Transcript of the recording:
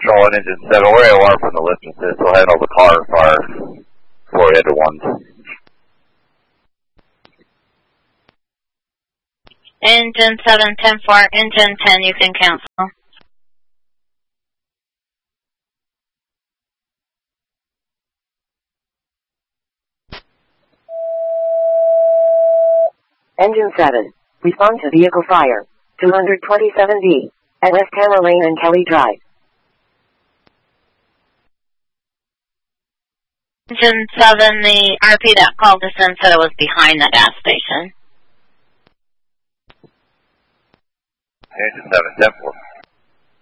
Control and Engine 7, where you are from the lift assist, we'll handle the car fire before we head to 1. Engine 7, 10-4, Engine 10, you can cancel. Engine 7, respond to vehicle fire, 227B, at West Hammer Lane and Kelly Drive. Engine 7, the RP that called us in said it was behind the gas station. Engine 7, 10-4.